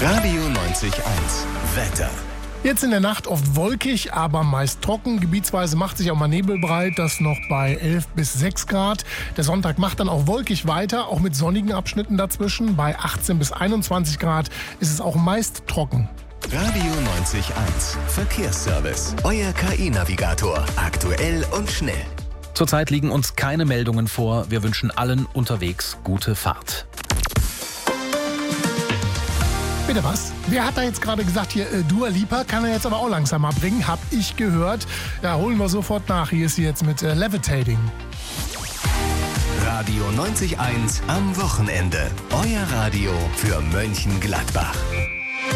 Radio 90.1 Wetter. Jetzt in der Nacht oft wolkig, aber meist trocken. Gebietsweise macht sich auch mal Nebel breit, das noch bei 11 bis 6 Grad. Der Sonntag macht dann auch wolkig weiter, auch mit sonnigen Abschnitten dazwischen. Bei 18 bis 21 Grad ist es auch meist trocken. Radio 90.1 Verkehrsservice. Euer KI-Navigator. Aktuell und schnell. Zurzeit liegen uns keine Meldungen vor. Wir wünschen allen unterwegs gute Fahrt. Bitte was? Wer hat da jetzt gerade gesagt, hier Dua Lipa kann er jetzt aber auch langsam mal bringen, hab ich gehört. Ja, holen wir sofort nach. Hier ist sie jetzt mit Levitating. Radio 90.1 am Wochenende. Euer Radio für Mönchengladbach.